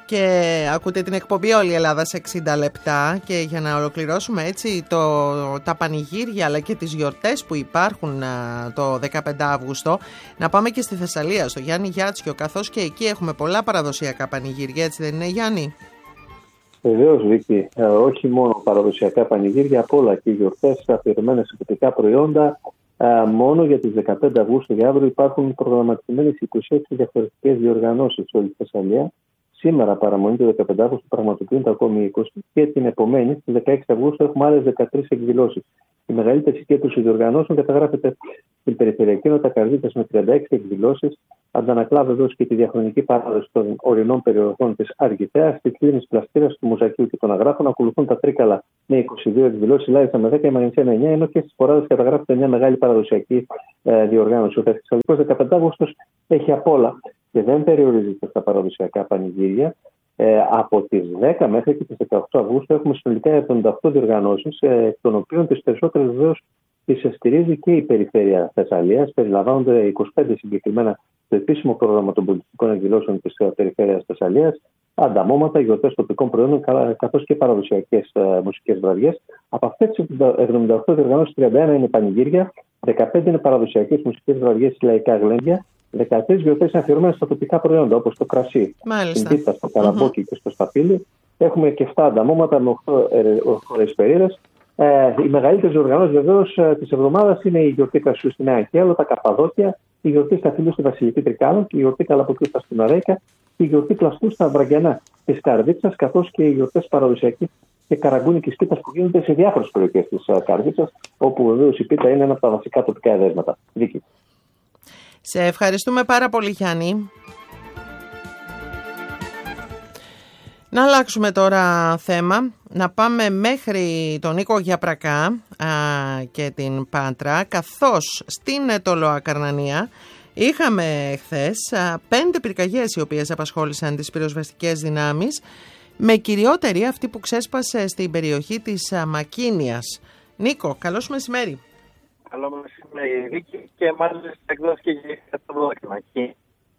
Και ακούτε την εκπομπή Όλη η Ελλάδα σε 60 λεπτά. Και για να ολοκληρώσουμε έτσι τα πανηγύρια αλλά και τις γιορτές που υπάρχουν το 15 Αύγουστο, να πάμε και στη Θεσσαλία, στο Γιάννη Γιάτσιο, καθώς και εκεί έχουμε πολλά παραδοσιακά πανηγύρια, έτσι δεν είναι, Γιάννη? Βεβαίως, Βίκη. Όχι μόνο παραδοσιακά πανηγύρια, απ' όλα και γιορτές αφιερωμένες σε τοπικά προϊόντα. Μόνο για τις 15 Αυγούστου για αύριο υπάρχουν προγραμματισμένες 26 διαφορετικές διοργανώσεις σε όλη τη Θεσσαλία. Σήμερα παραμονή του 15 Αυγούστου πραγματοποιούνται ακόμη 20 και την επομένη, στις 16 Αυγούστου, έχουμε άλλες 13 εκδηλώσεις. Η μεγαλύτερη συγκέντρωση διοργανώσεων καταγράφεται στην Περιφερειακή Ενότητα Καρδίτσας με 36 εκδηλώσεις. Αντανακλά βεβαίως και τη διαχρονική παράδοση των ορεινών περιοχών της Αργιθέας, τη κλίνη Πλαστήρας, του Μουζακίου και των Αγράφων. Ακολουθούν τα Τρίκαλα με 22 εκδηλώσεις, η Λάρισα με 10, η Μαγνησία με 9, ενώ και στις Ποράδες καταγράφεται μια μεγάλη παραδοσιακή διοργάνωση. Ο Θεσσαλικός 15 Αύγουστος έχει απ' όλα και δεν περιορίζεται στα παραδοσιακά πανηγύρια. Από τις 10 μέχρι και τις 18 Αυγούστου έχουμε συνολικά 78 διοργανώσεις, των οποίων τις περισσότερες βεβαίως τις στηρίζει και η Περιφέρεια Θεσσαλίας. Περιλαμβάνονται 25 συγκεκριμένα στο επίσημο πρόγραμμα των πολιτιστικών εκδηλώσεων της Περιφέρειας Θεσσαλίας, ανταμώματα, γιορτές τοπικών προϊόντων, καθώς και παραδοσιακές μουσικές βραδιές. Από αυτές τις 78 διοργανώσεις, 31 είναι πανηγύρια, 15 είναι παραδοσιακές μουσικές βραδιές, λαϊκά γλέντια. 13 γιορτές είναι αφιερωμένες στα τοπικά προϊόντα, όπως το κρασί, στην πίτα, στο καραμπόκι και στο σταφύλι. Έχουμε και 7 ανταμώματα με 8 χωρεσπερίδες. Οι μεγαλύτερες οργανώσεις βεβαίως της εβδομάδας είναι η γιορτή κρασιού στη Νέα Αγχέλο, τα Καπαδόκια, η γιορτή σταφύλου στη Βασιλική Τρικάλων, η γιορτή καλαμποκιού στην Αρέικα, η γιορτή πλαστού στα Βραγκιανά της Καρδίτσας, καθώς και οι γιορτές παραδοσιακής και καραγκούνικης πίτας που γίνονται σε διάφορες περιοχές της Καρδίτσας, όπου βεβαίως η πίτα είναι ένα από τα βασικά τοπικά εδέσματα. Δίκη. Σε ευχαριστούμε πάρα πολύ, Γιάννη. Να αλλάξουμε τώρα θέμα, να πάμε μέχρι τον Νίκο Γιαπρακά και την Πάτρα, καθώς στην Ετωλοακαρνανία είχαμε χθες 5 πυρκαγιές οι οποίες απασχόλησαν τις πυροσβεστικές δυνάμεις, με κυριότερη αυτή που ξέσπασε στην περιοχή της Μακίνιας. Νίκο, καλώς μεσημέρι. Καλό μεσημέρι, Βίκη, και μάλιστα εκδόθηκε και το 12.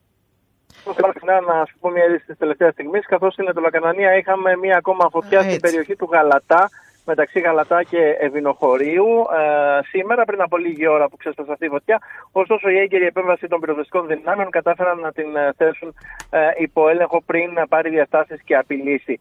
Να σου πω μια είδηση της τελευταίας στιγμής, καθώς στην Ετωλοακαρνανία είχαμε μία ακόμα φωτιά στην περιοχή του Γαλατά, μεταξύ Γαλατά και Ευηνοχωρίου, σήμερα πριν από λίγη ώρα που ξέσπασε αυτή η φωτιά. Ωστόσο, η έγκαιρη επέμβαση των πυροσβεστικών δυνάμεων κατάφεραν να την θέσουν υπό έλεγχο πριν πάρει διαστάσεις και απειλήσει.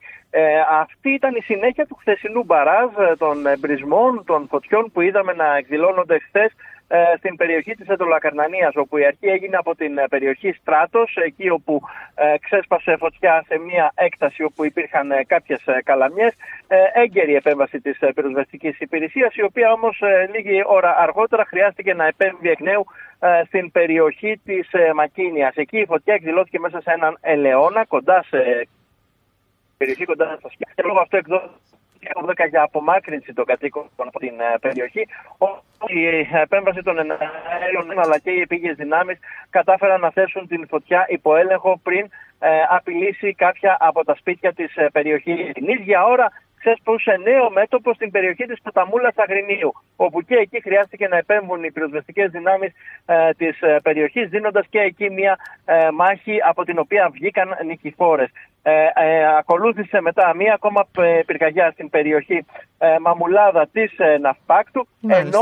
Αυτή ήταν η συνέχεια του χθεσινού μπαράζ, των εμπρισμών, των φωτιών που είδαμε να εκδηλώνονται χθες στην περιοχή της Ετωλοακαρνανίας, όπου η αρχή έγινε από την περιοχή Στράτος, εκεί όπου ξέσπασε φωτιά σε μια έκταση όπου υπήρχαν κάποιες καλαμιές. Έγκαιρη επέμβαση της πυροσβεστικής υπηρεσίας, η οποία όμως λίγη ώρα αργότερα χρειάστηκε να επέμβει εκ νέου στην περιοχή της Μακίνιας. Εκεί η φωτιά εκδηλώθηκε μέσα σε έναν ελαιώνα, κοντά σε περιοχή, κοντά στα σπίτια. Και λόγω αυτού εκδόθηκε 10 για απομάκρυνση των κατοίκων από την περιοχή. Η επέμβαση των εναέριων αλλά και οι επίγειες δυνάμεις κατάφεραν να θέσουν την φωτιά υπό έλεγχο πριν απειλήσει κάποια από τα σπίτια της περιοχής. Την ίδια ώρα ξέσπασε νέο μέτωπο στην περιοχή της Ποταμούλας Αγρινίου, όπου και εκεί χρειάστηκε να επέμβουν οι πυροσβεστικές δυνάμεις της περιοχής, δίνοντας και εκεί μια μάχη από την οποία βγήκαν νικηφόρες. Ακολούθησε μετά μία ακόμα πυρκαγιά στην περιοχή Μαμουλάδα της Ναυπάκτου, ενώ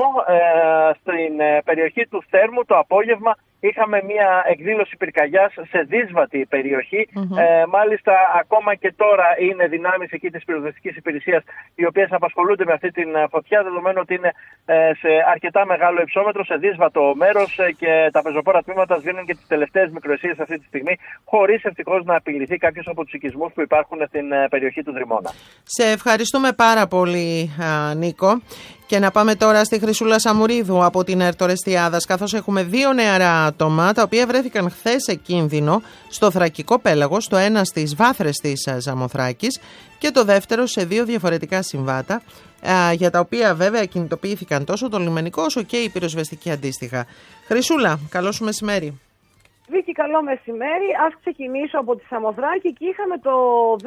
στην περιοχή του Θέρμου το απόγευμα είχαμε μία εκδήλωση πυρκαγιάς σε δύσβατη περιοχή. Μάλιστα, ακόμα και τώρα είναι δυνάμεις εκεί της πυροσβεστικής υπηρεσίας οι οποίες απασχολούνται με αυτή την φωτιά, δεδομένου ότι είναι σε αρκετά μεγάλο υψόμετρο, σε δύσβατο μέρος και τα πεζοπόρα τμήματα σβήνουν και τις τελευταίες μικροαισίες αυτή τη στιγμή, χωρίς ευτυχώς να απειληθεί κάποιος από τους οικισμούς που υπάρχουν στην περιοχή του Δρυμώνα. Σε ευχαριστούμε πάρα πολύ, Νίκο. Και να πάμε τώρα στη Χρυσούλα Σαμουρίδου από την Ερτορεστιάδας, καθώς έχουμε 2 νεαρά άτομα τα οποία βρέθηκαν χθες σε κίνδυνο στο Θρακικό Πέλαγος, το ένα στις Βάθρες της Ζαμοθράκης και το δεύτερο σε 2 διαφορετικά συμβάτα, για τα οποία βέβαια κινητοποιήθηκαν τόσο το λιμενικό όσο και η πυροσβεστική αντίστοιχα. Χρυσούλα, καλώς σου μεσημέρι. Βίκη, καλό μεσημέρι. Ας ξεκινήσω από τη Σαμοθράκη. Εκεί είχαμε το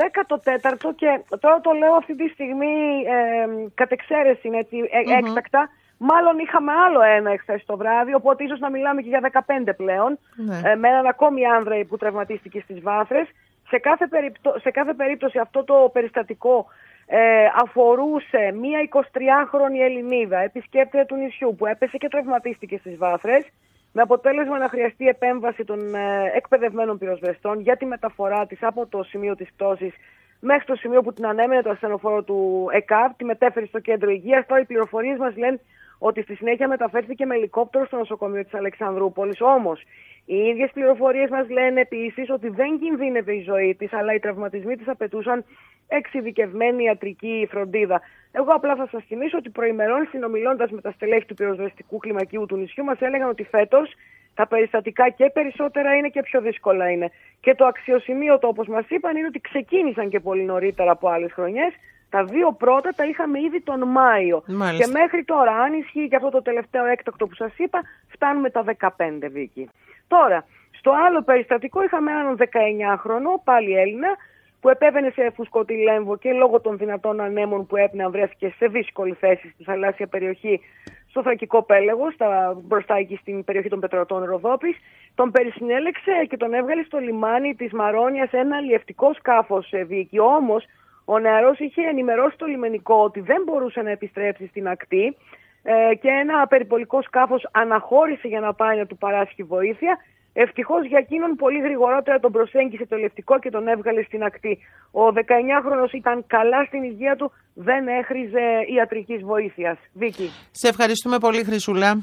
14ο και τώρα το λέω αυτή τη στιγμή κατ' εξαίρεση, έκτακτα. Μάλλον είχαμε άλλο ένα εχθές το βράδυ, οπότε ίσως να μιλάμε και για 15 πλέον, με έναν ακόμη άνδρα που τραυματίστηκε στις Βάθρες. Σε κάθε περίπτωση αυτό το περιστατικό αφορούσε μία 23χρονη Ελληνίδα, επισκέπτρια του νησιού, που έπεσε και τραυματίστηκε στις βάθρες, με αποτέλεσμα να χρειαστεί επέμβαση των εκπαιδευμένων πυροσβεστών για τη μεταφορά της από το σημείο της πτώσης μέχρι το σημείο που την ανέμενε το ασθενοφόρο του ΕΚΑΒ, τη μετέφερε στο κέντρο υγείας. Τώρα οι πληροφορίες μας λένε ότι στη συνέχεια μεταφέρθηκε με ελικόπτερο στο νοσοκομείο της Αλεξανδρούπολης. Όμως, οι ίδιες πληροφορίες μας λένε επίσης ότι δεν κινδύνευε η ζωή της, αλλά οι τραυματισμοί της απαιτούσαν εξειδικευμένη ιατρική φροντίδα. Εγώ απλά θα σας θυμίσω ότι προημερών, συνομιλώντας με τα στελέχη του πυροσβεστικού κλιμακίου του νησιού, μας έλεγαν ότι φέτος τα περιστατικά και περισσότερα είναι και πιο δύσκολα είναι. Και το αξιοσημείωτο, όπως μας είπαν, είναι ότι ξεκίνησαν και πολύ νωρίτερα από άλλες χρονιές. Τα δύο πρώτα τα είχαμε ήδη τον Μάιο. Μάλιστα. Και μέχρι τώρα, αν ισχύει και αυτό το τελευταίο έκτακτο που σας είπα, φτάνουμε τα 15, Βίκη. Τώρα, στο άλλο περιστατικό είχαμε έναν 19χρονο, πάλι Έλληνα, που επέβαινε σε φουσκωτή λέμβο και λόγω των δυνατών ανέμων που έπνεαν βρέθηκε σε δύσκολη θέση στη θαλάσσια περιοχή, στο Θρακικό Πέλαγος, μπροστά εκεί στην περιοχή των Πετρωτών Ροδόπης. Τον περισυνέλεξε και τον έβγαλε στο λιμάνι της Μαρόνιας ένα αλλιευτικό σκάφος, Βίκη. Όμως, ο νεαρός είχε ενημερώσει το λιμενικό ότι δεν μπορούσε να επιστρέψει στην ακτή και ένα περιπολικό σκάφος αναχώρησε για να πάει να του παράσχει βοήθεια. Ευτυχώς για εκείνον πολύ γρηγορότερα τον προσέγγισε το ελευτικό και τον έβγαλε στην ακτή. Ο 19χρονος ήταν καλά στην υγεία του, δεν έχριζε ιατρικής βοήθειας. Βίκη. Σε ευχαριστούμε πολύ, Χρυσούλα.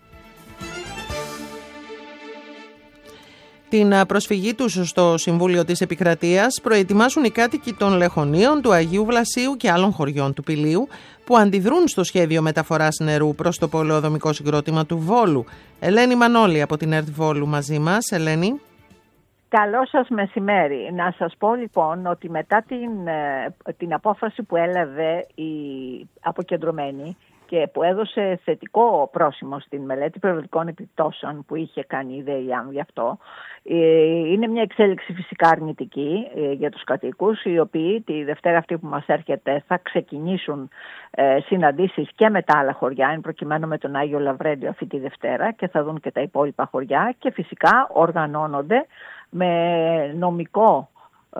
Την προσφυγή τους στο Συμβούλιο της Επικρατείας προετοιμάσουν οι κάτοικοι των Λεχωνίων, του Αγίου Βλασίου και άλλων χωριών του Πηλίου που αντιδρούν στο σχέδιο μεταφοράς νερού προς το πολεοδομικό συγκρότημα του Βόλου. Ελένη Μανώλη από την ΕΡΤ Βόλου μαζί μας. Ελένη. Καλό σας μεσημέρι. Να σας πω λοιπόν ότι μετά την απόφαση που έλαβε η αποκεντρωμένη και που έδωσε θετικό πρόσημο στην μελέτη περιβαλλοντικών επιπτώσεων που είχε κάνει η ΔΕΙΑΜ γι' αυτό, είναι μια εξέλιξη φυσικά αρνητική για τους κατοίκους, οι οποίοι τη Δευτέρα αυτή που μας έρχεται θα ξεκινήσουν συναντήσεις και με τα άλλα χωριά, εν προκειμένου με τον Άγιο Λαβρέντιο αυτή τη Δευτέρα, και θα δουν και τα υπόλοιπα χωριά και φυσικά οργανώνονται με νομικό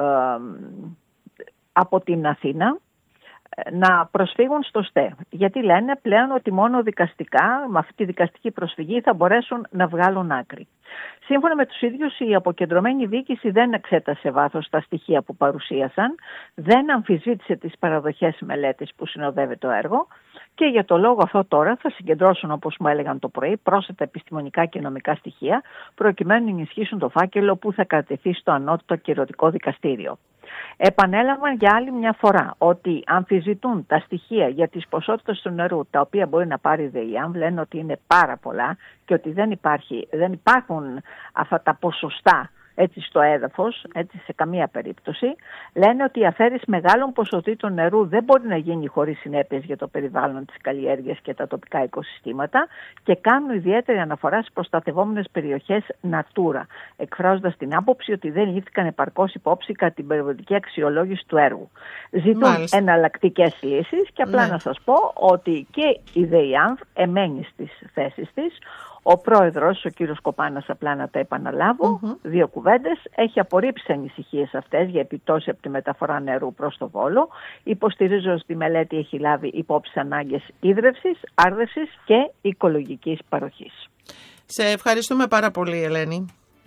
από την Αθήνα να προσφύγουν στο ΣΤΕ. Γιατί λένε πλέον ότι μόνο δικαστικά, με αυτή τη δικαστική προσφυγή θα μπορέσουν να βγάλουν άκρη. Σύμφωνα με τους ίδιους, η αποκεντρωμένη διοίκηση δεν εξέτασε βάθος τα στοιχεία που παρουσίασαν, δεν αμφισβήτησε τις παραδοχές μελέτης που συνοδεύει το έργο και για το λόγο αυτό τώρα θα συγκεντρώσουν, όπως μου έλεγαν το πρωί, πρόσθετα επιστημονικά και νομικά στοιχεία προκειμένου να ενισχύσουν το φάκελο που θα κατατεθεί στο ανώτατο κυρωτικό δικαστήριο. Επανέλαβαν για άλλη μια φορά ότι αμφισβητούν τα στοιχεία για τις ποσότητες του νερού τα οποία μπορεί να πάρει η ΔΕΙΑΜ, λένε ότι είναι πάρα πολλά και ότι δεν υπάρχουν αυτά τα ποσοστά έτσι στο έδαφος, έτσι σε καμία περίπτωση. Λένε ότι η αφαίρεση μεγάλων ποσοτήτων νερού δεν μπορεί να γίνει χωρίς συνέπειες για το περιβάλλον, τις καλλιέργειες και τα τοπικά οικοσυστήματα και κάνουν ιδιαίτερη αναφορά στις προστατευόμενες περιοχές Natura, εκφράζοντας την άποψη ότι δεν λήφθηκαν επαρκώς υπόψη κατά την περιβαλλοντική αξιολόγηση του έργου. Ζητούν εναλλακτικές λύσεις και απλά να σας πω ότι και η ΔΕΙΑΜ εμένει στις θέσεις της. Ο πρόεδρος, ο κύριος Κοπάνας, απλά να τα επαναλάβω, δύο κουβέντες, έχει απορρίψει ανησυχίες αυτές για επιπτώσεις από τη μεταφορά νερού προς το Βόλο. Υποστηρίζω ότι η μελέτη έχει λάβει υπόψη ανάγκες ίδρευσης, άρδευσης και οικολογικής παροχής. Σε ευχαριστούμε πάρα πολύ, Ελένη.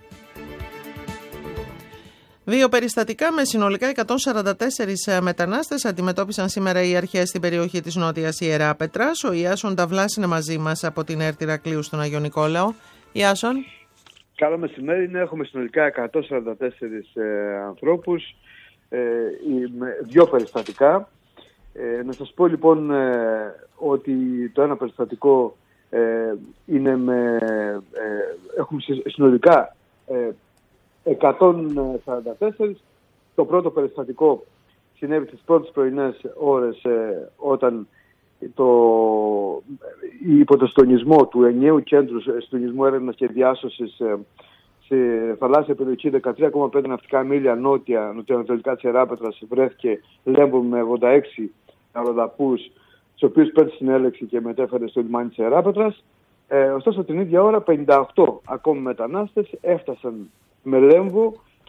Δύο περιστατικά με συνολικά 144 μετανάστες αντιμετώπισαν σήμερα οι αρχές στην περιοχή της Νότιας Ιεράπετρας. Ο Ιάσον Ταυλάς είναι μαζί μας από την ΕΡΤ Ηρακλείου στον Αγιο Νικόλαο. Ιάσον. Καλό μεσημέρι. Έχουμε συνολικά 144 ανθρώπους, δύο περιστατικά. Να σας πω λοιπόν ότι το ένα περιστατικό είναι έχουμε συνολικά 144. Το πρώτο περιστατικό συνέβη τις πρώτες πρωινές ώρες όταν υπό το συντονισμό του ενιαίου κέντρου συντονισμού έρευνας και διάσωσης σε θαλάσσια περιοχή 13,5 ναυτικά μίλια νοτιοανατολικά της Ιεράπετρας βρέθηκε λέμβο με 86 αλλοδαπούς, τους οποίους πέτυχε συνέλεξη και μετέφερε στο λιμάνι της Ιεράπετρας. Ωστόσο την ίδια ώρα 58 ακόμη μετανάστες έφτασαν με λέμβο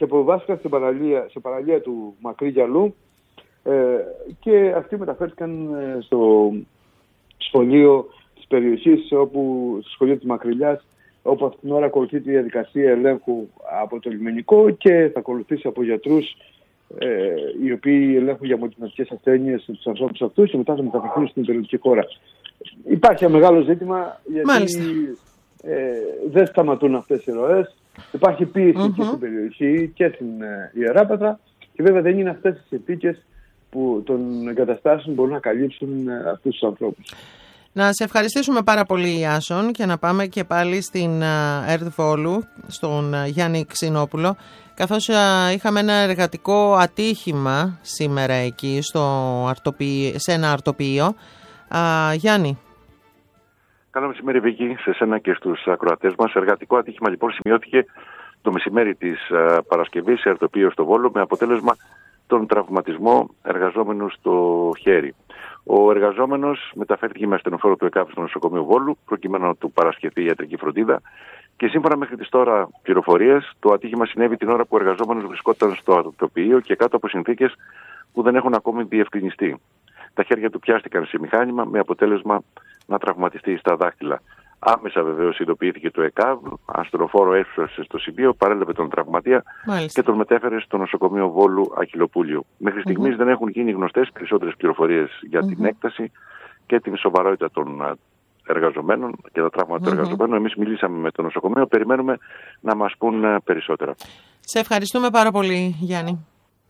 και αποβάστηκαν σε παραλία του Μακρύ Γυαλού και αυτοί μεταφέρθηκαν στο σχολείο της περιοχής, στο σχολείο της Μακρυλιάς, όπου αυτήν την ώρα ακολουθεί τη διαδικασία ελέγχου από το λιμενικό και θα ακολουθήσει από γιατρούς οι οποίοι ελέγχουν για μολυντικές ασθένειες τους ανθρώπους αυτούς και μετά θα μεταφερθούν στην περιοχή χώρα. Υπάρχει ένα μεγάλο ζήτημα γιατί δεν σταματούν αυτές οι ροές. Υπάρχει πίεση και στην περιοχή και στην Ιεράπετρα και βέβαια δεν είναι αυτές τις συνθήκες που των εγκαταστάσεων μπορούν να καλύψουν αυτούς τους ανθρώπους. Να σε ευχαριστήσουμε πάρα πολύ, Ιάσον, και να πάμε και πάλι στην ΕΡΤ Βόλου, στον Γιάννη Ξινόπουλο, καθώς είχαμε ένα εργατικό ατύχημα σήμερα εκεί σε ένα αρτοποιείο. Γιάννη. Καλό μεσημέρι, Βίκη, σε σένα και στους ακροατές μας. Εργατικό ατύχημα λοιπόν σημειώθηκε το μεσημέρι της Παρασκευής σε αρτοποιείο στο Βόλο, με αποτέλεσμα τον τραυματισμό εργαζόμενου στο χέρι. Ο εργαζόμενος μεταφέρθηκε με ασθενοφόρο του ΕΚΑΒ στο νοσοκομείο Βόλου, προκειμένου να του παρασχεθεί ιατρική φροντίδα. Και σύμφωνα μέχρι τις τώρα πληροφορίες, το ατύχημα συνέβη την ώρα που ο εργαζόμενος βρισκόταν στο αρτοποιείο και κάτω από συνθήκες που δεν έχουν ακόμη διευκρινιστεί. Τα χέρια του πιάστηκαν σε μηχάνημα, με αποτέλεσμα να τραυματιστεί στα δάχτυλα. Άμεσα βεβαίως ειδοποιήθηκε το ΕΚΑΒ, ασθενοφόρο έφτασε στο σημείο, παρέλαβε τον τραυματία και τον μετέφερε στο νοσοκομείο Βόλου Αχιλλοπούλιο. Μέχρι στιγμής δεν έχουν γίνει γνωστές περισσότερες πληροφορίες για την έκταση και την σοβαρότητα των εργαζομένων και τα τραύματα των εργαζομένων. Εμείς μιλήσαμε με το νοσοκομείο, περιμένουμε να μας πούν περισσότερα. Σε ευχαριστούμε πάρα πολύ, Γιάννη.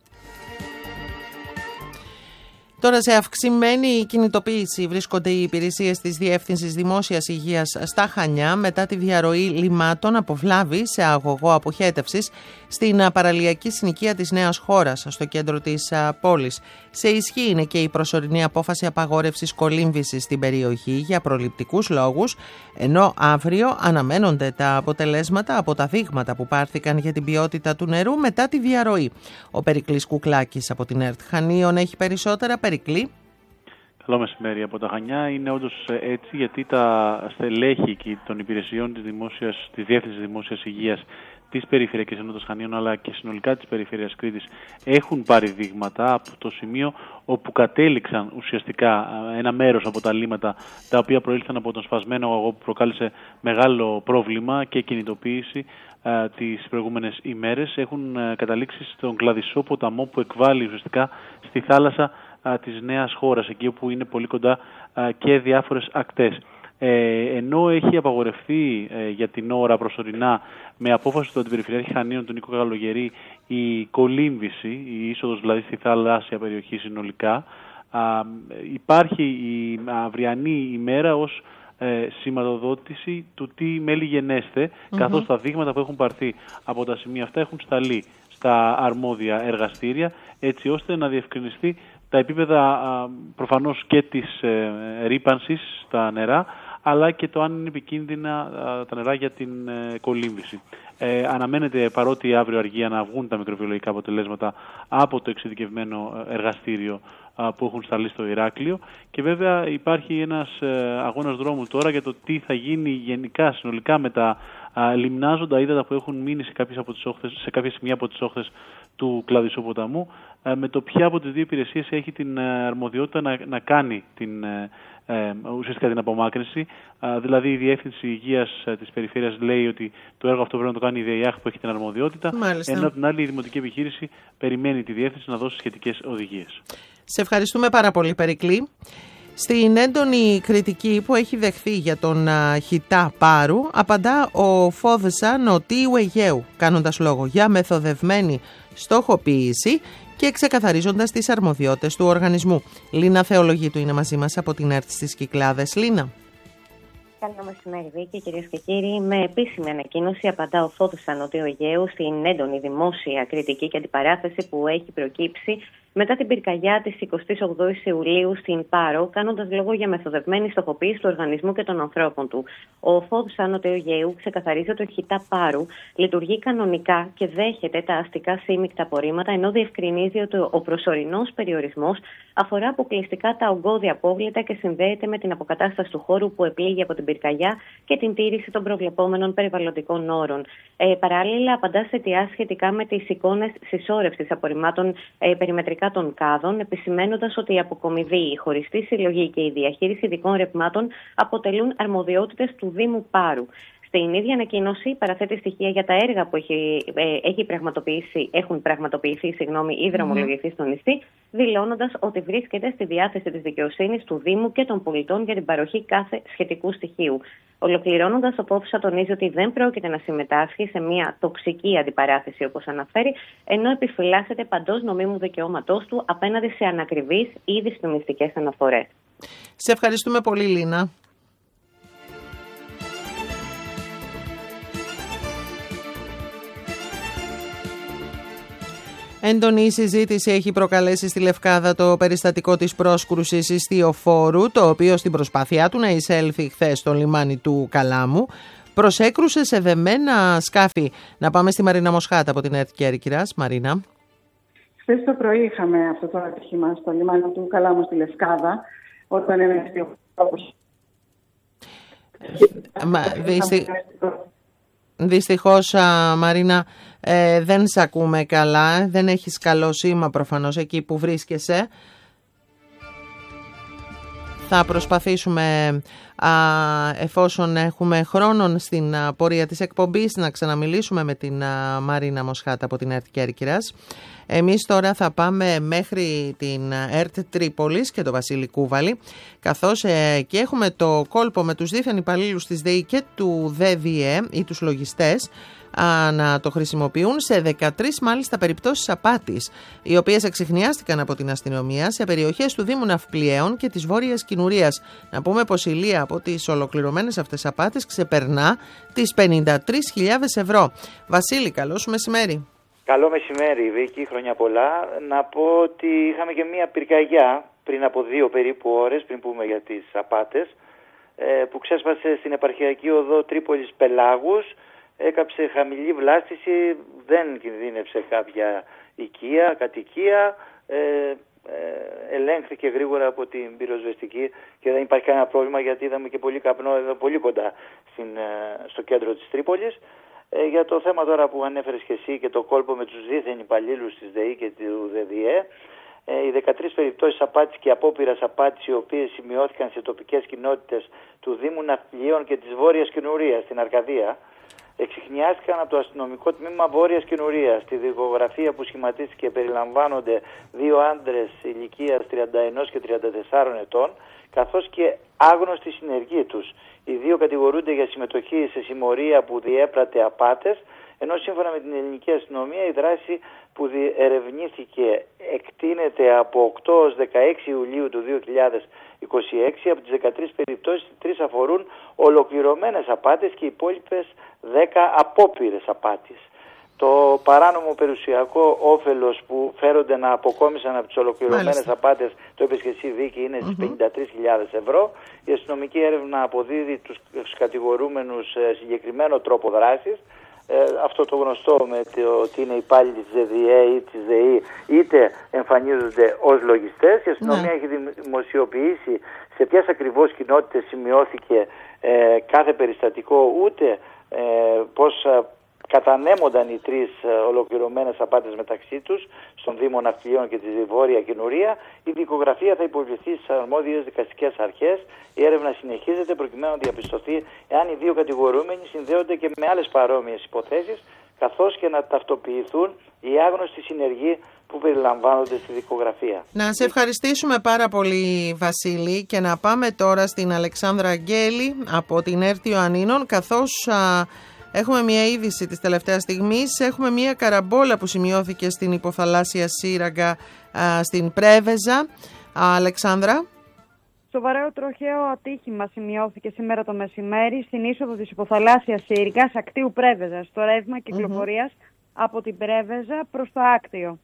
Τώρα σε αυξημένη κινητοποίηση βρίσκονται οι υπηρεσίες της Διεύθυνσης Δημόσιας Υγείας στα Χανιά μετά τη διαρροή λιμάτων από βλάβη σε αγωγό αποχέτευσης στην παραλιακή συνοικία της Νέας Χώρας, στο κέντρο της πόλης. Σε ισχύ είναι και η προσωρινή απόφαση απαγόρευσης κολύμβησης στην περιοχή για προληπτικούς λόγους, ενώ αύριο αναμένονται τα αποτελέσματα από τα δείγματα που πάρθηκαν για την ποιότητα του νερού μετά τη διαρροή. Ο Περικλής Κουκλάκης από την ΕΡΤ Χανίων έχει περισσότερα. Περικλή. Καλό μεσημέρι από τα Χανιά. Είναι όντως έτσι, γιατί τα στελέχη των υπηρεσιών της Διεύθυνσης Δημόσιας Υγείας της Περιφερειακής Ενότητας Χανίων, αλλά και συνολικά της Περιφέρειας Κρήτης, έχουν πάρει δείγματα από το σημείο όπου κατέληξαν ουσιαστικά ένα μέρος από τα λίμματα, τα οποία προήλθαν από τον σπασμένο αγωγό που προκάλεσε μεγάλο πρόβλημα και κινητοποίηση τις προηγούμενες ημέρες. Έχουν καταλήξει στον Κλαδισσό ποταμό που εκβάλλει ουσιαστικά στη θάλασσα της Νέας Χώρας, εκεί όπου είναι πολύ κοντά και διάφορες ακτές. Ενώ έχει απαγορευτεί για την ώρα προσωρινά με απόφαση του Αντιπεριφερειάρχη Χανίων, του Νίκο Καλογερή, η κολύμβηση, η είσοδος δηλαδή στη θαλάσσια περιοχή συνολικά, υπάρχει η αυριανή ημέρα ως σηματοδότηση του τι μέλη γενέστε, καθώς τα δείγματα που έχουν πάρθει από τα σημεία αυτά έχουν σταλεί στα αρμόδια εργαστήρια, έτσι ώστε να διευκρινιστεί τα επίπεδα προφανώς και της ρύπανσης στα νερά, αλλά και το αν είναι επικίνδυνα τα νερά για την κολύμβηση. Αναμένεται, παρότι αύριο αργία, να βγουν τα μικροβιολογικά αποτελέσματα από το εξειδικευμένο εργαστήριο που έχουν σταλεί στο Ηράκλειο, και βέβαια υπάρχει ένας αγώνας δρόμου τώρα για το τι θα γίνει γενικά συνολικά με τα λιμνάζοντα ύδατα που έχουν μείνει σε κάποια σημεία από τις όχθες του Κλαδισσού ποταμού, με το ποια από τις δύο υπηρεσίες έχει την αρμοδιότητα να κάνει ουσιαστικά την απομάκρυνση. Δηλαδή η Διεύθυνση Υγείας της Περιφέρειας λέει ότι το έργο αυτό πρέπει να το κάνει η ΔΕΙΑΧ που έχει την αρμοδιότητα, ενώ από την άλλη η Δημοτική Επιχείρηση περιμένει τη Διεύθυνση να δώσει σχετικές οδηγίες. Σε ευχαριστούμε πάρα πολύ, Περικλή. Στην έντονη κριτική που έχει δεχθεί για τον χιτά Πάρου, απαντά ο Φόδεσα Νοτίου Αιγαίου, κάνοντας λόγο για μεθοδευμένη στοχοποίηση και ξεκαθαρίζοντας τις αρμοδιότητες του οργανισμού. Λίνα Θεολογήτου είναι μαζί μας από την ΕΡΤ στις Κυκλάδες. Λίνα. Καλό μεσημέρι, Βίκη, κυρίες και κύριοι. Με επίσημη ανακοίνωση απαντά ο Φόδεσα Νοτίου Αιγαίου στην έντονη δημόσια κριτική και αντιπαράθεση που έχει προκύψει μετά την πυρκαγιά της 28ης Ιουλίου στην Πάρο, κάνοντας λόγο για μεθοδευμένη στοχοποίηση του οργανισμού και των ανθρώπων του. Ο ΦΟΔ Άνω Αιγαίου ξεκαθαρίζει ότι ο ΧΙΤΑ Πάρου λειτουργεί κανονικά και δέχεται τα αστικά σύμμικτα απορρίμματα, ενώ διευκρινίζει ότι ο προσωρινός περιορισμός αφορά αποκλειστικά τα ογκώδη απόβλητα και συνδέεται με την αποκατάσταση του χώρου που επλήγει από την πυρκαγιά και την τήρηση των προβλεπόμενων περιβαλλοντικών όρων. Παράλληλα, απαντά σε αιτιάσεις σχετικά με τις εικόνες συσσόρευσης απορριμμάτων περιμετρικά των κάδων, επισημαίνοντας ότι η αποκομιδή, η χωριστή συλλογή και η διαχείριση ειδικών ρευμάτων αποτελούν αρμοδιότητες του Δήμου Πάρου. Στην ίδια ανακοίνωση παραθέτει στοιχεία για τα έργα που έχουν πραγματοποιηθεί ή δρομολογηθεί στο νησί, δηλώνοντας ότι βρίσκεται στη διάθεση της δικαιοσύνης, του Δήμου και των πολιτών για την παροχή κάθε σχετικού στοιχείου. Ολοκληρώνοντας, ο Πόφσα τονίζει ότι δεν πρόκειται να συμμετάσχει σε μια τοξική αντιπαράθεση, όπως αναφέρει, ενώ επιφυλάσσεται παντός νομίμου δικαιώματός του απέναντι σε ανακριβείς ή δυσφημιστικές αναφορές. Σε ευχαριστούμε πολύ, Λίνα. Έντονη συζήτηση έχει προκαλέσει στη Λευκάδα το περιστατικό της πρόσκρουσης ιστιοφόρου, το οποίο στην προσπάθειά του να εισέλθει χθες στο λιμάνι του Καλάμου προσέκρουσε σε δεμένα σκάφη. Να πάμε στη Μαρίνα Μοσχάτα από την ΕΡΤ Κέρκυρας. Μαρίνα. Χθες το πρωί είχαμε αυτό το ατύχημα στο λιμάνι του Καλάμου στη Λευκάδα, όταν ένα ιστιοφόρο. Δυστυχώς, Μαρίνα, δεν σε ακούμε καλά, δεν έχεις καλό σήμα προφανώς εκεί που βρίσκεσαι. Θα προσπαθήσουμε, εφόσον έχουμε χρόνο στην πορεία της εκπομπής, να ξαναμιλήσουμε με την Μαρίνα Μοσχάτα από την ΕΡΤ Κέρκυρας. Εμείς τώρα θα πάμε μέχρι την ΕΡΤ Τρίπολης και το Βασίλη Κούβαλη, καθώς και έχουμε το κόλπο με τους δίθεν υπαλλήλους της ΔΕΗ και του ΔΔΕ ή τους λογιστές να το χρησιμοποιούν σε 13 μάλιστα περιπτώσεις απάτης, οι οποίες εξιχνιάστηκαν από την αστυνομία σε περιοχές του Δήμου Ναυπλιαίων και της Βόρειας Κινουρίας. Να πούμε πως η λία από τις ολοκληρωμένες αυτές απάτες ξεπερνά τις 53.000 ευρώ. Βασίλη, καλό σου μεσημέρι. Καλό μεσημέρι, Βίκη, χρόνια πολλά. Να πω ότι είχαμε και μία πυρκαγιά πριν από 2 περίπου ώρες, πριν πούμε για τις απάτες, που ξέσπασε στην επαρχιακή οδό Τρίπολης Πελάγους. Έκαψε χαμηλή βλάστηση, δεν κινδύνευσε κάποια κατοικία, ελέγχθηκε γρήγορα από την πυροσβεστική και δεν υπάρχει κανένα πρόβλημα, γιατί είδαμε και πολύ καπνό εδώ πολύ κοντά στο κέντρο της Τρίπολης. Για το θέμα τώρα που ανέφερες και εσύ και το κόλπο με τους δίθεν υπαλλήλους της ΔΕΗ και του ΔΔΕ, οι 13 περιπτώσεις απάτης και απόπειρας απάτης, οι οποίες σημειώθηκαν σε τοπικές κοινότητες του Δήμου Ναυπλιαίων και της Βόρειας Κινουρίας στην Αρκαδία, εξιχνιάστηκαν από το αστυνομικό τμήμα Βόρειας Κινουρίας. Στη δικογραφία που σχηματίστηκε περιλαμβάνονται 2 άντρες ηλικίας 31 και 34 ετών, καθώς και άγνωστοι συνεργοί τους. Οι 2 κατηγορούνται για συμμετοχή σε συμμορία που διέπρατε απάτες, ενώ σύμφωνα με την ελληνική αστυνομία η δράση που ερευνήθηκε εκτείνεται από 8 ως 16 Ιουλίου του 2026. Από τις 13 περιπτώσεις, 3 αφορούν ολοκληρωμένες απάτες και οι υπόλοιπες 10 απόπειρες απάτης. Το παράνομο περιουσιακό όφελος που φέρονται να αποκόμισαν από τις ολοκληρωμένες απάτες, το είπες και εσύ, Βίκη, είναι στις 53.000 ευρώ. Η αστυνομική έρευνα αποδίδει τους κατηγορούμενους συγκεκριμένο τρόπο δράσης. Αυτό το γνωστό με το ότι είναι υπάλληλοι της ΔΔΕ ή της ΔΕΗ, είτε εμφανίζονται ως λογιστές. Η αστυνομία έχει δημοσιοποιήσει σε ποιες ακριβώς κοινότητες σημειώθηκε κάθε περιστατικό, ούτε πώς κατανέμονταν οι 3 ολοκληρωμένες απάτες μεταξύ τους στον Δήμο Ναυπλιαίων και τη Βόρεια Κινουρία. Η δικογραφία θα υποβληθεί στις αρμόδιες δικαστικές αρχές. Η έρευνα συνεχίζεται προκειμένου να διαπιστωθεί εάν οι 2 κατηγορούμενοι συνδέονται και με άλλες παρόμοιες υποθέσεις, καθώς και να ταυτοποιηθούν οι άγνωστοι συνεργοί που περιλαμβάνονται στη δικογραφία. Να σε ευχαριστήσουμε πάρα πολύ, Βασίλη, και να πάμε τώρα στην Αλεξάνδρα Αγγέλη από την ΕΡΤ Ιωαννίνων, καθώς έχουμε μια είδηση της τελευταίας στιγμής. Έχουμε μια καραμπόλα που σημειώθηκε στην υποθαλάσσια σύραγγα στην Πρέβεζα. Αλεξάνδρα. Σοβαρό τροχαίο ατύχημα σημειώθηκε σήμερα το μεσημέρι στην είσοδο της υποθαλάσσιας σύραγγας ακτίου Πρέβεζα, στο ρεύμα κυκλοφορίας από την Πρέβεζα προς το Άκτιο.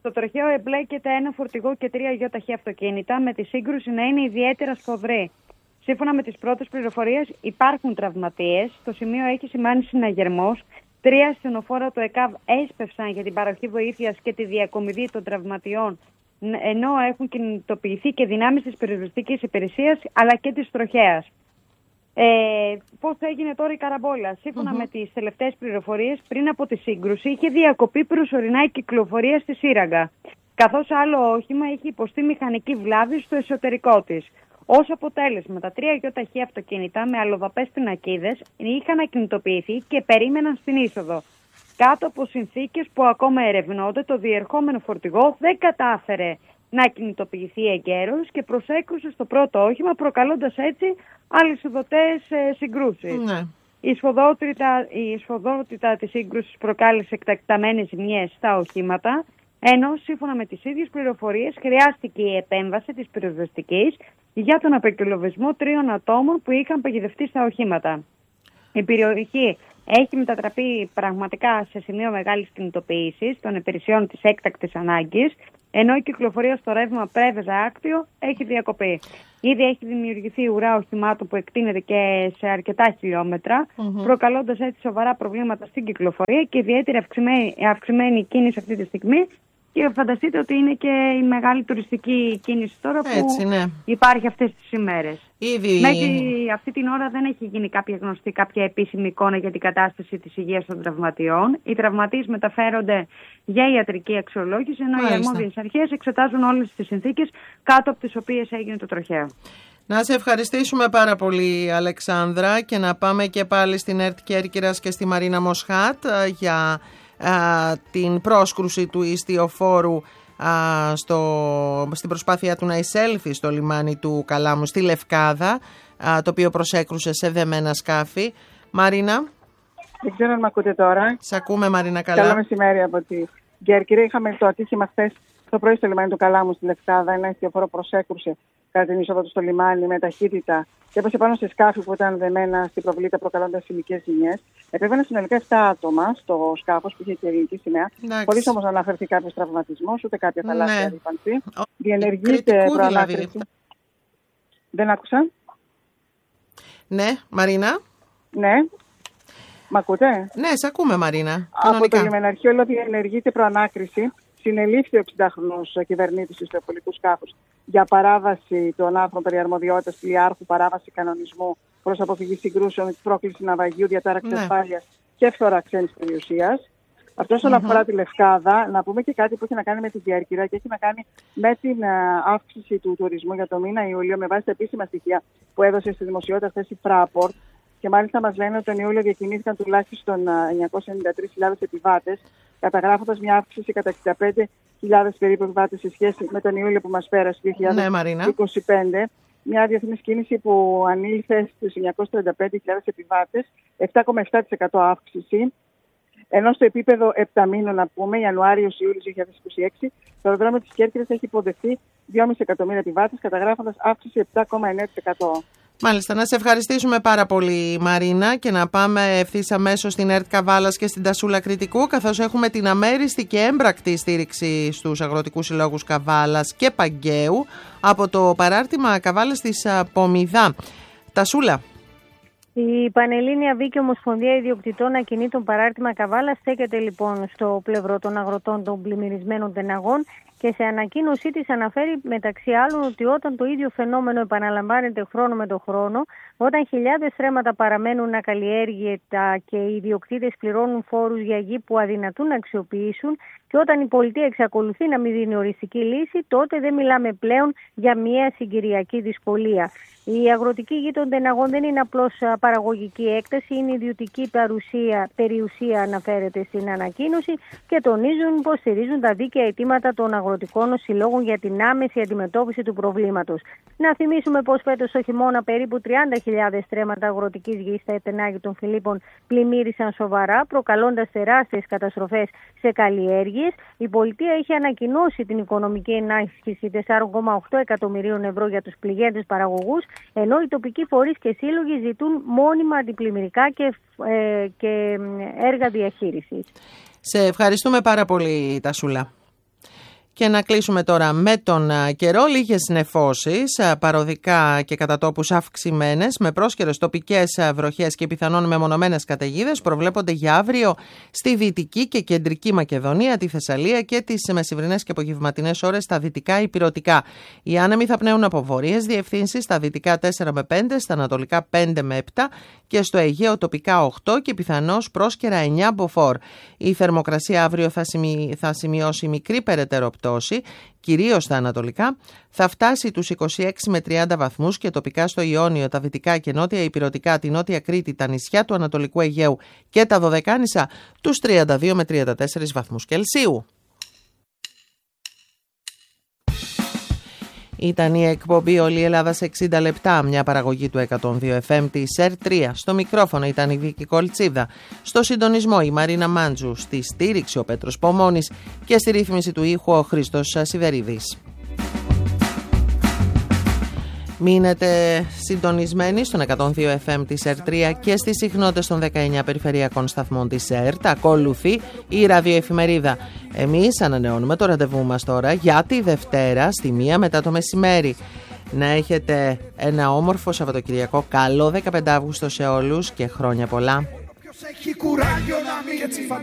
Στο τροχαίο εμπλέκεται ένα φορτηγό και 3 γιοταχή αυτοκίνητα, με τη σύγκρουση να είναι ιδιαίτερα σφοδρή. Σύμφωνα με τις πρώτες πληροφορίες, υπάρχουν τραυματίες. Στο σημείο έχει σημάνει συναγερμός. 3 ασθενοφόρα του ΕΚΑΒ έσπευσαν για την παροχή βοήθειας και τη διακομιδή των τραυματιών, ενώ έχουν κινητοποιηθεί και δυνάμεις της πυροσβεστικής υπηρεσίας αλλά και της τροχέας. Πώς έγινε τώρα η καραμπόλα? Σύμφωνα με τις τελευταίες πληροφορίες, πριν από τη σύγκρουση είχε διακοπεί προσωρινά η κυκλοφορία στη Σύραγγα, καθώς άλλο όχημα είχε υποστεί μηχανική βλάβη στο εσωτερικό της. Ως αποτέλεσμα, τα 3 γιοταχή αυτοκίνητα με αλλοδαπές πινακίδες είχαν ακινητοποιηθεί και περίμεναν στην είσοδο. Κάτω από συνθήκες που ακόμα ερευνώνται, το διερχόμενο φορτηγό δεν κατάφερε να κινητοποιηθεί εγκαίρως και προσέκρουσε στο πρώτο όχημα, προκαλώντας έτσι αλυσοδοτές συγκρούσεις. Ναι. Η σφοδρότητα της σύγκρουσης προκάλεσε εκτεταμένες ζημιές στα οχήματα, ενώ σύμφωνα με τις ίδιες πληροφορίες χρειάστηκε η επέμβαση της πυροσβεστικής για τον απεκκυλοβισμό 3 ατόμων που είχαν παγιδευτεί στα οχήματα. Η περιοχή έχει μετατραπεί πραγματικά σε σημείο μεγάλης κινητοποίησης των υπηρεσιών της έκτακτης ανάγκης, ενώ η κυκλοφορία στο ρεύμα Πρέβεζα-Άκτιο έχει διακοπεί. Ήδη έχει δημιουργηθεί ουρά οχημάτων που εκτείνεται και σε αρκετά χιλιόμετρα, προκαλώντας έτσι σοβαρά προβλήματα στην κυκλοφορία και ιδιαίτερη αυξημένη κίνηση αυτή τη στιγμή. Και φανταστείτε ότι είναι και η μεγάλη τουριστική κίνηση τώρα που υπάρχει αυτές τις ημέρες. Μέχρι αυτή την ώρα δεν έχει γίνει κάποια επίσημη εικόνα για την κατάσταση της υγείας των τραυματιών. Οι τραυματίες μεταφέρονται για ιατρική αξιολόγηση, ενώ οι αρμόδιες αρχές εξετάζουν όλες τις συνθήκες κάτω από τις οποίες έγινε το τροχαίο. Να σε ευχαριστήσουμε πάρα πολύ, Αλεξάνδρα, και να πάμε και πάλι στην ΕΡΤ Κέρκυρας και στη Μαρίνα Μοσχάτ για την πρόσκρουση του ιστιοφόρου στην προσπάθεια του να εισέλθει στο λιμάνι του Καλάμου στη Λευκάδα, το οποίο προσέκρουσε σε δεμένα σκάφη. Μαρίνα. Δεν ξέρω αν με ακούτε τώρα. Σ' ακούμε, Μαρίνα, καλά. Καλό μεσημέρι από τη Κέρκυρα. Είχαμε το ατύχημα χθες το πρωί στο λιμάνι του Καλάμου στη Λευκάδα. Ένα ιστιοφόρο προσέκρουσε κατά την είσοδο του στο λιμάνι με ταχύτητα και έπεσε πάνω σε σκάφη που ήταν δεμένα στην προβλήτα, προκαλώντας σημικές ζημιές. Επέβαιναν συνολικά 7 άτομα στο σκάφος που είχε και ελληνική σημαία, χωρίς όμως να αναφερθεί κάποιος τραυματισμός ούτε κάποια θαλάσσια ρήπανση. Διενεργείται προανάκριση. Δηλαδή. Δεν άκουσα. Ναι, Μαρίνα. Ναι. Μ' ακούτε? Ναι, σε ακούμε, Μαρίνα. Από το λιμεναρχείο διενεργείται προανάκριση. Συνελήφθη ο 60χρονος κυβερνήτης του ιστιοπολικού σκάφους για παράβαση των άρθρων περί αρμοδιότητας πλοιάρχου, παράβαση κανονισμού προς αποφυγή συγκρούσεων, πρόκληση ναυαγίου, διατάραξη ασφάλειας και φθορά ξένης περιουσίας. Αυτό όσον αφορά τη Λευκάδα, να πούμε και κάτι που έχει να κάνει με την Κέρκυρα και έχει να κάνει με την αύξηση του τουρισμού για το μήνα Ιούλιο, με βάση τα επίσημα στοιχεία που έδωσε στη δημοσιότητα χθες η Fraport. Και μάλιστα μας λένε ότι τον Ιούλιο διακινήθηκαν τουλάχιστον 993.000 επιβάτες, καταγράφοντας μια αύξηση κατά 65.000 περίπου επιβάτες σε σχέση με τον Ιούλιο που μας πέρασε, 2025. Μια διεθνής κίνηση που ανήλθε στους 935.000 επιβάτες, 7,7% αύξηση. Ενώ στο επίπεδο 7 μήνων, να πούμε, Ιανουάριος-Ιούλιος 2026, το αεροδρόμιο της Κέρκυρας έχει υποδεχθεί 2,5 εκατομμύρια επιβάτες, καταγράφοντας αύξηση 7,9%. Μάλιστα, να σε ευχαριστήσουμε πάρα πολύ, Μαρίνα, και να πάμε ευθύς αμέσως στην ΕΡΤ Καβάλας και στην Τασούλα Κρητικού, καθώς έχουμε την αμέριστη και έμπρακτη στήριξη στους αγροτικούς συλλόγους Καβάλας και Παγκαίου από το παράρτημα Καβάλας της Πομιδά. Τασούλα. Η Πανελλήνια Βίκη Ομοσπονδία Ιδιοκτητών Ακινήτων παράρτημα Καβάλα στέκεται λοιπόν στο πλευρό των αγροτών των πλημμυρισμένων τεναγών και σε ανακοίνωσή της αναφέρει μεταξύ άλλων ότι όταν το ίδιο φαινόμενο επαναλαμβάνεται χρόνο με το χρόνο, όταν χιλιάδες στρέμματα παραμένουν ακαλλιέργητα και οι ιδιοκτήτες πληρώνουν φόρους για γη που αδυνατούν να αξιοποιήσουν και όταν η πολιτεία εξακολουθεί να μην δίνει οριστική λύση, τότε δεν μιλάμε πλέον για μια συγκυριακή δυσκολία. Η αγροτική γη των τεναγών δεν είναι απλώς παραγωγική έκταση, είναι ιδιωτική περιουσία, αναφέρεται στην ανακοίνωση και τονίζουν πως στηρίζουν τα δίκαια αιτήματα των αγροτικών συλλόγων για την άμεση αντιμετώπιση του προβλήματος. Να θυμίσουμε πως φέτος το χειμώνα περίπου 30.000 στρέμματα αγροτικής γης στα τενάγια των Φιλίππων πλημμύρισαν σοβαρά, προκαλώντας τεράστιες καταστροφές σε καλλιέργειες. Η πολιτεία έχει ανακοινώσει την οικονομική ενίσχυση 4,8 εκατομμυρίων ευρώ για τους πληγέντες παραγωγούς, ενώ οι τοπικοί φορείς και σύλλογοι ζητούν μόνιμα αντιπλημμυρικά και έργα διαχείρισης. Σε ευχαριστούμε πάρα πολύ, Τασούλα. Και να κλείσουμε τώρα με τον καιρό. Λίγες νεφώσεις, παροδικά και κατά τόπους αυξημένες, με πρόσχερες τοπικές βροχές και πιθανόν μεμονωμένες καταιγίδες προβλέπονται για αύριο στη Δυτική και Κεντρική Μακεδονία, τη Θεσσαλία και τις μεσημβρινές και απογευματινές ώρες στα δυτικά υπηρετικά. Οι άνεμοι θα πνέουν από βορείες διευθύνσεις, στα δυτικά 4 με 5, στα ανατολικά 5 με 7 και στο Αιγαίο τοπικά 8 και πιθανώς πρόσκαιρα 9 μποφόρ. Η θερμοκρασία αύριο θα σημειώσει μικρή περαιτέρω πτώση, κυρίως στα ανατολικά, θα φτάσει τους 26 με 30 βαθμούς και τοπικά στο Ιόνιο, τα δυτικά και νότια υπηρετικά, τη Νότια Κρήτη, τα νησιά του Ανατολικού Αιγαίου και τα Δωδεκάνησα τους 32 με 34 βαθμούς Κελσίου. Ήταν η εκπομπή «Όλη η Ελλάδα σε 60 λεπτά», μια παραγωγή του 102 FM της ΕΡΤ3. Στο μικρόφωνο ήταν η Βίκη Κολτσίδα, στο συντονισμό η Μαρίνα Μάντζου, στη στήριξη ο Πέτρος Πομώνης και στη ρύθμιση του ήχου ο Χρήστος Σιδερίδης. Μείνετε συντονισμένοι στον 102 FM της ΕΡΤ3 και στις συχνότητες των 19 περιφερειακών σταθμών της ΕΡΤ. Ακολουθεί η ραδιοεφημερίδα. Εμείς ανανεώνουμε το ραντεβού μας τώρα για τη Δευτέρα στη 1 μετά το μεσημέρι. Να έχετε ένα όμορφο Σαββατοκυριακό. Καλό 15 Αύγουστο σε όλους και χρόνια πολλά.